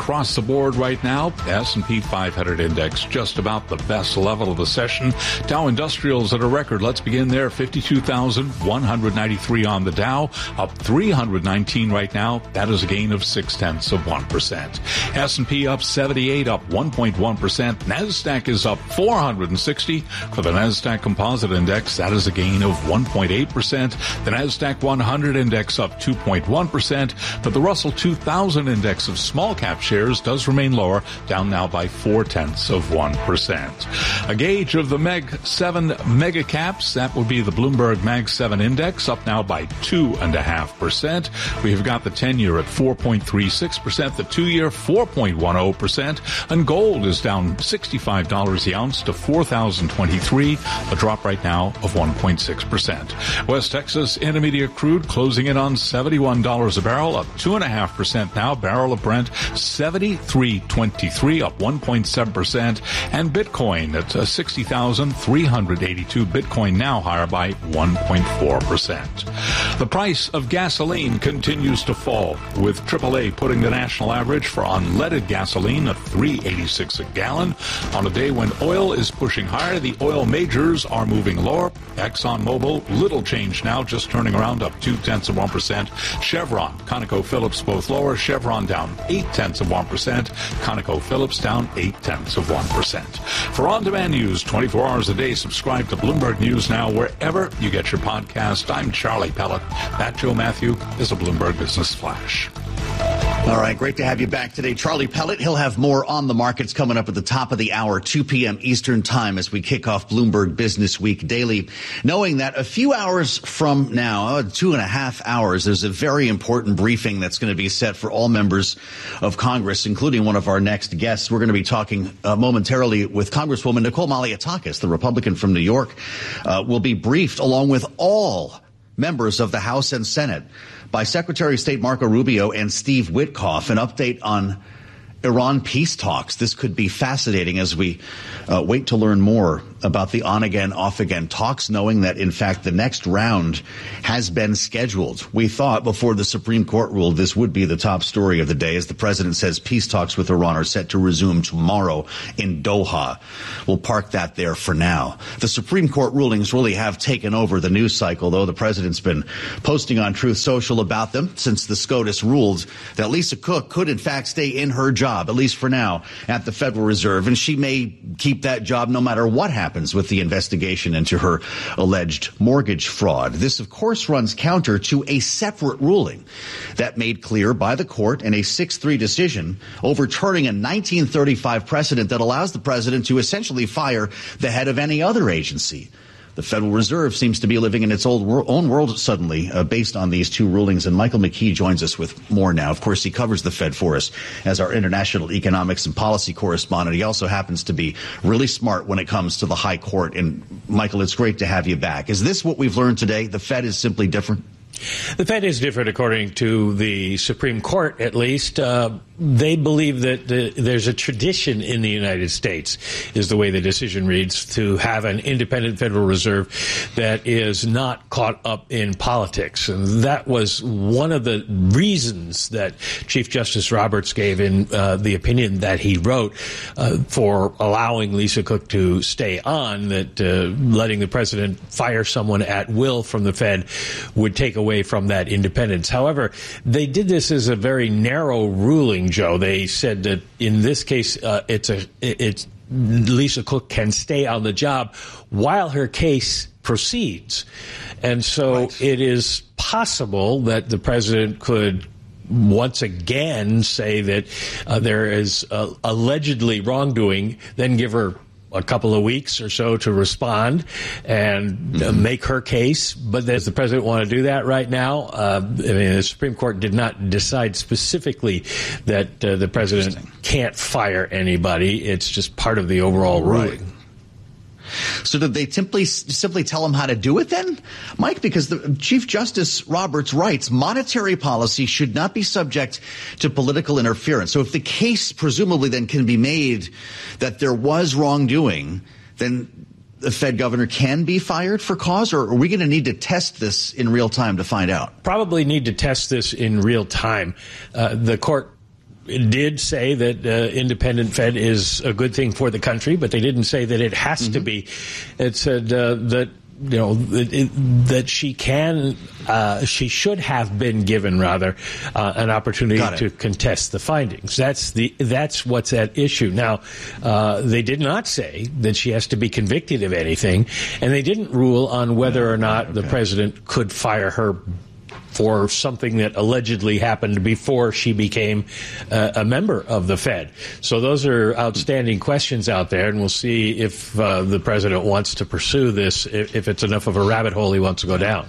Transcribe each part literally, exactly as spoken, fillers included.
across the board right now. S and P five hundred index just about the best level of the session. Dow Industrials at a record. Let's begin there. fifty-two thousand one hundred ninety-three on the Dow, up three hundred nineteen right now. That is a gain of six tenths of one percent. S and P up seventy-eight, up one point one percent. NASDAQ is up four hundred sixty for the NASDAQ Composite Index. That is a gain of one point eight percent. The NASDAQ one hundred Index up two point one percent. But the Russell two thousand Index of small cap shares does remain lower, down now by four tenths of one percent. A gauge of the Meg seven mega caps, that would be the Bloomberg Mag seven Index, up now by two point five percent. We have got the ten-year at four point three six percent, the two-year four point one zero percent, and gold is down sixty-five dollars the ounce to four thousand twenty-three dollars, a drop right now of one point six percent. West Texas Intermediate crude closing in on seventy-one dollars a barrel, up two point five percent now. Barrel of Brent, seventy-three twenty-three, up one point seven percent. And Bitcoin at uh, sixty thousand three hundred eighty-two. Bitcoin now higher by one point four percent. The price of gasoline continues to fall, with triple A putting the national average for unleaded gasoline at three dollars and eighty-six cents a gallon. On a day when oil is pushing higher, the oil majors are moving lower. ExxonMobil, little change now, just turning around, up two tenths of one percent. Chevron, ConocoPhillips both lower. Chevron down eight tenths of one percent. ConocoPhillips down eight tenths of one percent. For on-demand news twenty-four hours a day, subscribe to Bloomberg News Now wherever you get your podcast. I'm Charlie Pellet. That Joe Matthew is a Bloomberg Business Flash. All right, great to have you back today. Charlie Pellet, he'll have more on the markets coming up at the top of the hour, two p.m. Eastern Time, as we kick off Bloomberg Business Week Daily, knowing that a few hours from now, uh, two and a half hours, there's a very important briefing that's going to be set for all members of Congress, including one of our next guests. We're going to be talking uh, momentarily with Congresswoman Nicole Malliotakis, the Republican from New York, uh, will be briefed along with all members of the House and Senate by Secretary of State Marco Rubio and Steve Witkoff. An update on Iran peace talks. This could be fascinating as we uh, wait to learn more about the on-again, off-again talks, knowing that, in fact, the next round has been scheduled. We thought before the Supreme Court ruled this would be the top story of the day, as the president says peace talks with Iran are set to resume tomorrow in Doha. We'll park that there for now. The Supreme Court rulings really have taken over the news cycle, though. The president's been posting on Truth Social about them since the SCOTUS ruled that Lisa Cook could, in fact, stay in her job, at least for now, at the Federal Reserve, and she may keep that job no matter what happens with the investigation into her alleged mortgage fraud. This, of course, runs counter to a separate ruling that made clear by the court in a six three decision overturning a nineteen thirty-five precedent that allows the president to essentially fire the head of any other agency. The Federal Reserve seems to be living in its own world suddenly, uh, based on these two rulings. And Michael McKee joins us with more now. Of course, he covers the Fed for us as our international economics and policy correspondent. He also happens to be really smart when it comes to the high court. And Michael, it's great to have you back. Is this what we've learned today? The Fed is simply different? The Fed is different, according to the Supreme Court, at least. Uh, they believe that the, there's a tradition in the United States, is the way the decision reads, to have an independent Federal Reserve that is not caught up in politics. And that was one of the reasons that Chief Justice Roberts gave in uh, the opinion that he wrote uh, for allowing Lisa Cook to stay on, that uh, letting the president fire someone at will from the Fed would take away from that independence. However, they did this as a very narrow ruling, Joe. They said that in this case, uh, it's a it's Lisa Cook can stay on the job while her case proceeds, and so right. It is possible that the president could once again say that uh, there is uh, allegedly wrongdoing, then give her a couple of weeks or so to respond and mm-hmm. uh, make her case. But does the president want to do that right now? Uh, I mean, the Supreme Court did not decide specifically that uh, the president can't fire anybody. It's just part of the overall right. ruling. So did they simply simply tell him how to do it then, Mike? Because the Chief Justice Roberts writes, monetary policy should not be subject to political interference. So if the case presumably then can be made that there was wrongdoing, then the Fed governor can be fired for cause, or are we going to need to test this in real time to find out? Probably need to test this in real time. Uh, the court did say that uh, independent Fed is a good thing for the country, but they didn't say that it has mm-hmm. to be. It said uh, that you know it, it, that she can, uh, she should have been given rather uh, an opportunity to contest the findings. That's the that's what's at issue now. Uh, they did not say that she has to be convicted of anything, and they didn't rule on whether or not okay. the president could fire her for something that allegedly happened before she became uh, a member of the Fed. So those are outstanding questions out there, and we'll see if uh, the president wants to pursue this, if, if it's enough of a rabbit hole he wants to go down.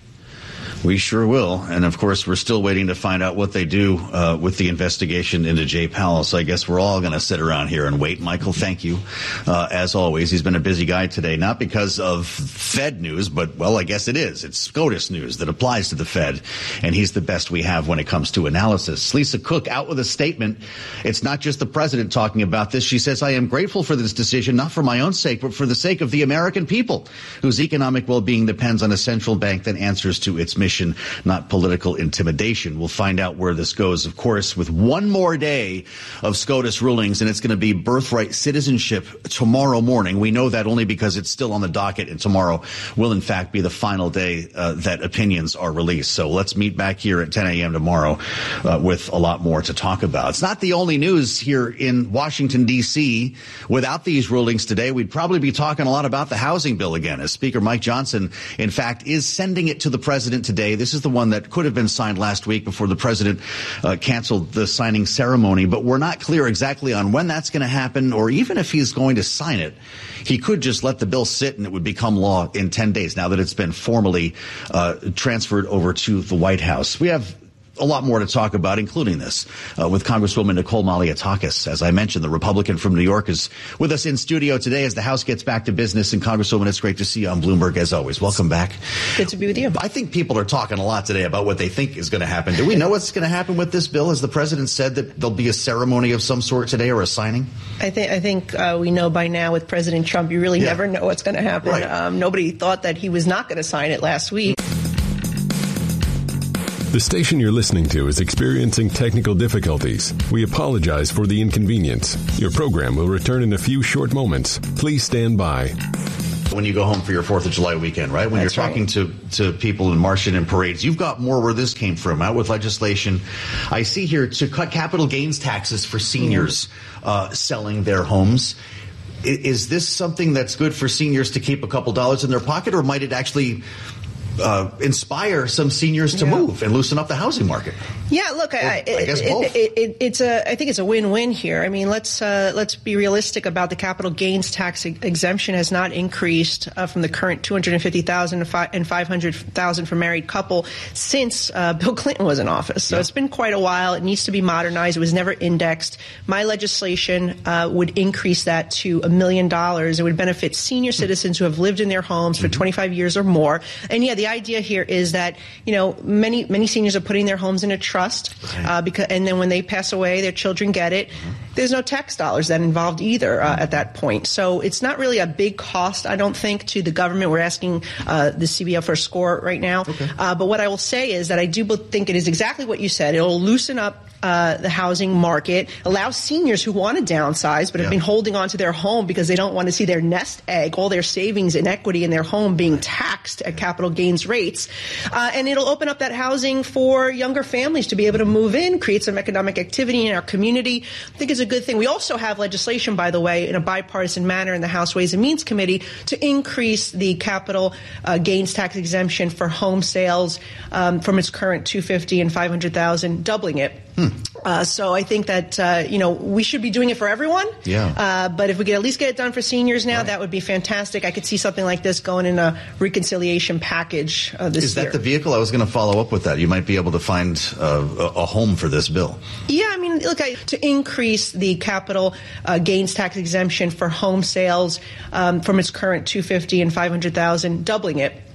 We sure will. And, of course, we're still waiting to find out what they do uh, with the investigation into Jay Powell. So I guess we're all going to sit around here and wait. Michael, thank you. Uh, as always, he's been a busy guy today, not because of Fed news, but, well, I guess it is. It's SCOTUS news that applies to the Fed, and he's the best we have when it comes to analysis. Lisa Cook out with a statement. It's not just the president talking about this. She says, I am grateful for this decision, not for my own sake, but for the sake of the American people, whose economic well-being depends on a central bank that answers to its mission, not political intimidation. We'll find out where this goes, of course, with one more day of SCOTUS rulings, and it's going to be birthright citizenship tomorrow morning. We know that only because it's still on the docket, and tomorrow will, in fact, be the final day uh, that opinions are released. So let's meet back here at ten a.m. tomorrow uh, with a lot more to talk about. It's not the only news here in Washington, D C Without these rulings today, we'd probably be talking a lot about the housing bill again, as Speaker Mike Johnson, in fact, is sending it to the president today. This is the one that could have been signed last week before the president uh, canceled the signing ceremony, but we're not clear exactly on when that's going to happen, or even if he's going to sign it. He could just let the bill sit and it would become law in ten days now that it's been formally uh, transferred over to the White House. We have a lot more to talk about, including this, uh, with Congresswoman Nicole Malliotakis. As I mentioned, the Republican from New York is with us in studio today as the House gets back to business. And Congresswoman, it's great to see you on Bloomberg as always. Welcome back. Good to be with you. I think people are talking a lot today about what they think is going to happen. Do we know what's going to happen with this bill? Has the president said that there'll be a ceremony of some sort today or a signing? I think I think uh, we know by now with President Trump, you really yeah. never know what's going to happen. Right. Um, nobody thought that he was not going to sign it last week. The station you're listening to is experiencing technical difficulties. We apologize for the inconvenience. Your program will return in a few short moments. Please stand by. When you go home for your fourth of July weekend, right? When That's you're talking right. to, to people in marching and parades, you've got more where this came from, out with legislation. I see here to cut capital gains taxes for seniors uh, selling their homes. Is this something that's good for seniors to keep a couple dollars in their pocket, or might it actually Uh, inspire some seniors to yeah. move and loosen up the housing market? Yeah, look, well, I, I guess it, both. It, it, it's a. I think it's a win-win here. I mean, let's uh, let's be realistic about the capital gains tax exemption has not increased uh, from the current two hundred fifty thousand dollars and five hundred thousand dollars for married couple since uh, Bill Clinton was in office. So yeah. it's been quite a while. It needs to be modernized. It was never indexed. My legislation uh, would increase that to a million dollars. It would benefit senior citizens who have lived in their homes for mm-hmm. twenty-five years or more. And yeah, the idea here is that, you know, many many seniors are putting their homes in a trust, right. uh, because and then when they pass away, their children get it. Mm-hmm. There's no tax dollars that involved either uh, at that point. So it's not really a big cost, I don't think, to the government. We're asking uh, the C B O for a score right now. Okay. Uh, but what I will say is that I do think it is exactly what you said. It will loosen up Uh, the housing market, allow seniors who want to downsize but have yeah. been holding on to their home because they don't want to see their nest egg, all their savings and equity in their home being taxed at capital gains rates. Uh, and it'll open up that housing for younger families to be able to move in, create some economic activity in our community. I think it's a good thing. We also have legislation, by the way, in a bipartisan manner in the House Ways and Means Committee to increase the capital uh, gains tax exemption for home sales um, from its current two hundred fifty thousand and five hundred thousand, doubling it. Hmm. Uh, so I think that, uh, you know, we should be doing it for everyone. Yeah. Uh, but if we could at least get it done for seniors now, right. that would be fantastic. I could see something like this going in a reconciliation package uh, this Is year. Is that the vehicle? I was going to follow up with that. You might be able to find uh, a home for this bill. Yeah, I mean, look, I, to increase the capital uh, gains tax exemption for home sales um, from its current two hundred fifty thousand and five hundred thousand, doubling it. Hmm.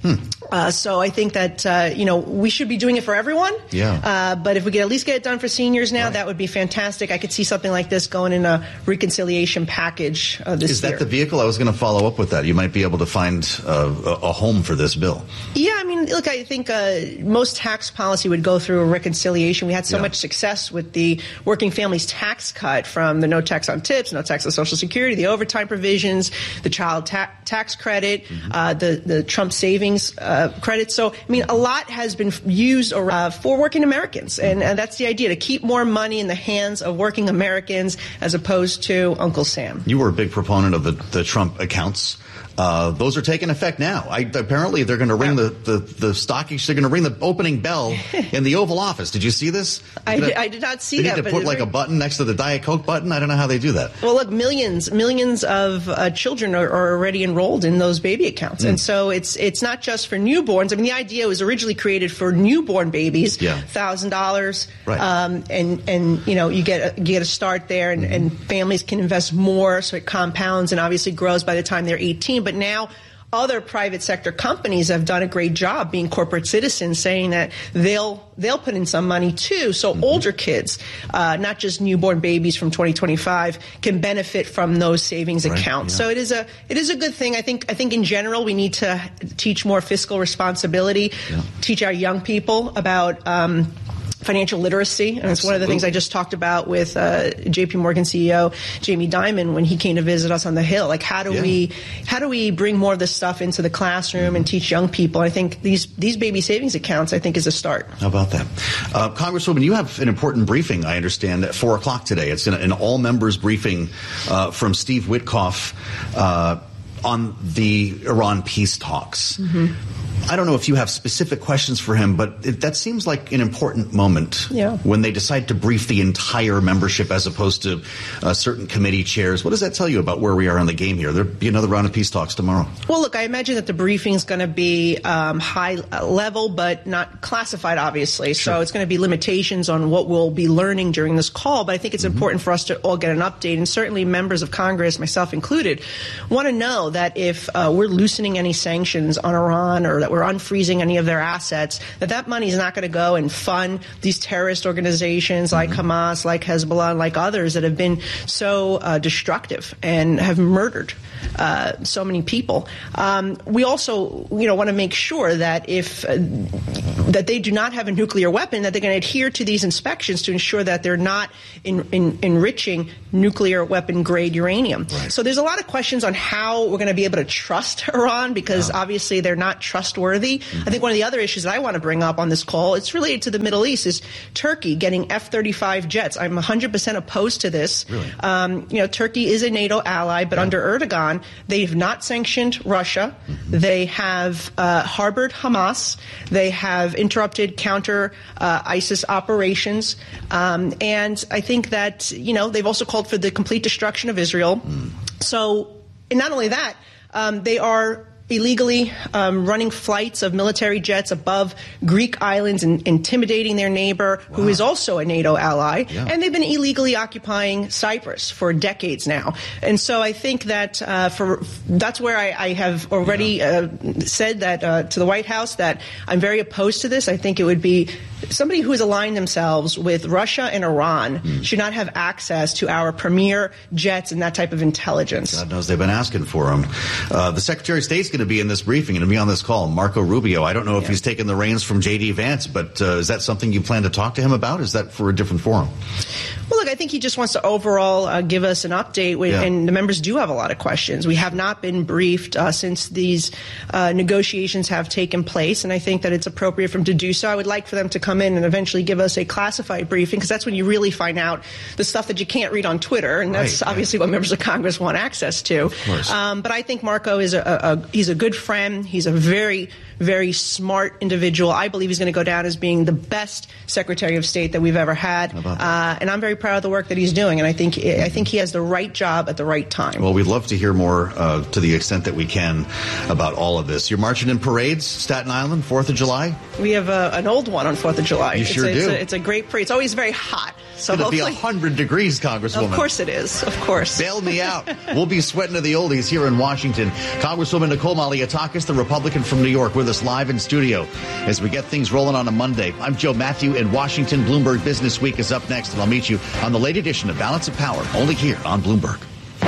Uh, so I think that, uh, you know, we should be doing it for everyone. Yeah. Uh, but if we could at least get it done for seniors now, right. that would be fantastic. I could see something like this going in a reconciliation package uh, this Is year. that the vehicle? I was going to follow up with that. You might be able to find uh, a, a home for this bill. Yeah, I mean, look, I think uh, most tax policy would go through a reconciliation. We had so yeah. much success with the working families tax cut, from the no tax on tips, no tax on Social Security, the overtime provisions, the child ta- tax credit, mm-hmm. uh, the, the Trump savings uh, credit. So, I mean, a lot has been used uh, for working Americans, and, and that's the idea, to keep more money in the hands of working Americans as opposed to Uncle Sam. You were a big proponent of the, the Trump accounts. Uh, those are taking effect now. I, apparently, they're going to ring the, the, the stock exchange. They're going to ring the opening bell in the Oval Office. Did you see this? I, did, I did not see they that. They need to put like a button next to the Diet Coke button. I don't know how they do that. Well, look, millions, millions of uh, children are, are already enrolled in those baby accounts, mm. and so it's it's not just for newborns. I mean, the idea was originally created for newborn babies, yeah. thousand dollars, right? Um, and and you know you get a, you get a start there, and, mm-hmm. and families can invest more, so it compounds and obviously grows by the time they're eighteen. But now, other private sector companies have done a great job being corporate citizens, saying that they'll they'll put in some money too. So mm-hmm. older kids, uh, not just newborn babies from twenty twenty-five, can benefit from those savings right, accounts. Yeah. So it is a it is a good thing. I think I think in general we need to teach more fiscal responsibility, yeah. teach our young people about Um, financial literacy, and it's one of the things I just talked about with uh, J P Morgan C E O Jamie Dimon when he came to visit us on the Hill. Like, how do yeah. we how do we bring more of this stuff into the classroom mm-hmm. and teach young people? I think these these baby savings accounts, I think, is a start. How about that, uh, Congresswoman? You have an important briefing, I understand, at four o'clock today. It's an, an all members briefing uh, from Steve Witkoff uh, on the Iran peace talks. Mm-hmm. I don't know if you have specific questions for him, but it, that seems like an important moment yeah. when they decide to brief the entire membership as opposed to uh, certain committee chairs. What does that tell you about where we are in the game here? There'll be another round of peace talks tomorrow. Well, look, I imagine that the briefing is going to be um, high level, but not classified, obviously. Sure. So it's going to be limitations on what we'll be learning during this call. But I think it's mm-hmm. important for us to all get an update, and certainly members of Congress, myself included, want to know that if uh, we're loosening any sanctions on Iran, or that we're unfreezing any of their assets, that that money is not going to go and fund these terrorist organizations like mm-hmm. Hamas, like Hezbollah, and like others that have been so uh, destructive and have murdered uh, so many people. Um, we also, you know, want to make sure that if uh, that they do not have a nuclear weapon, that they're going to adhere to these inspections to ensure that they're not in, in, enriching nuclear weapon grade uranium. Right. So there's a lot of questions on how we're going to be able to trust Iran, because yeah. obviously they're not trustworthy. Mm-hmm. I think one of the other issues that I want to bring up on this call, it's related to the Middle East, is Turkey getting F thirty-five jets. I'm one hundred percent opposed to this. Really? Um, you know, Turkey is a NATO ally, but yeah. under Erdogan, they've not sanctioned Russia. Mm-hmm. They have uh, harbored Hamas. They have interrupted counter uh, ISIS operations. Um, and I think that, you know, they've also called for the complete destruction of Israel. Mm. So, and not only that, um, they are illegally um, running flights of military jets above Greek islands and intimidating their neighbor, wow. who is also a NATO ally. Yeah. And they've been illegally occupying Cyprus for decades now. And so I think that uh, for that's where I, I have already yeah. uh, said that uh, to the White House that I'm very opposed to this. I think it would be somebody who has aligned themselves with Russia and Iran mm. should not have access to our premier jets and that type of intelligence. God knows they've been asking for them. Uh, the Secretary of State's going to be in this briefing and to be on this call, Marco Rubio. I don't know if yeah. he's taken the reins from J D Vance, but uh, is that something you plan to talk to him about? Is that for a different forum? Well, look, I think he just wants to overall uh, give us an update, with, yeah. and the members do have a lot of questions. We have not been briefed uh, since these uh, negotiations have taken place, and I think that it's appropriate for them to do so. I would like for them to come in and eventually give us a classified briefing, because that's when you really find out the stuff that you can't read on Twitter, and that's right, obviously right. what members of Congress want access to. Of course. Um, but I think Marco is a, a, a he's a good friend. He's a very, very smart individual. I believe he's going to go down as being the best Secretary of State that we've ever had, uh, and I'm very proud of the work that he's doing, and I think I think he has the right job at the right time. Well, we'd love to hear more uh, to the extent that we can about all of this. You're marching in parades, Staten Island, fourth of July? We have a, an old one on fourth of July. You it's sure a, do. It's a, it's a great parade. It's always very hot. So it's going to be hopefully- one hundred degrees, Congresswoman. Of course it is. Of course. Bail me out. We'll be sweating to the oldies here in Washington. Congresswoman Nicole Malliotakis, the Republican from New York, with us live in studio as we get things rolling on a Monday. I'm Joe Matthew in Washington. Bloomberg Business Week is up next, and I'll meet you on the late edition of Balance of Power, only here on Bloomberg.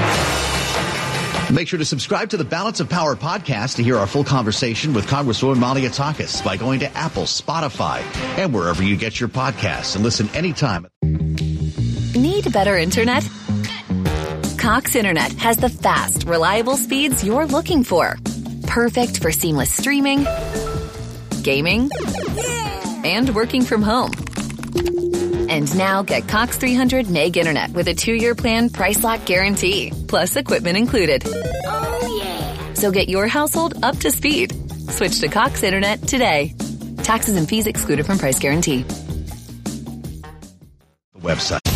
Make sure to subscribe to the Balance of Power podcast to hear our full conversation with Congresswoman Malliotakis by going to Apple, Spotify, and wherever you get your podcasts, and listen anytime. Need better internet? Cox Internet has the fast, reliable speeds you're looking for. Perfect for seamless streaming, gaming, and working from home. And now get Cox three hundred meg internet with a two-year plan price lock guarantee, plus equipment included. Oh, yeah. So get your household up to speed. Switch to Cox Internet today. Taxes and fees excluded from price guarantee. Website.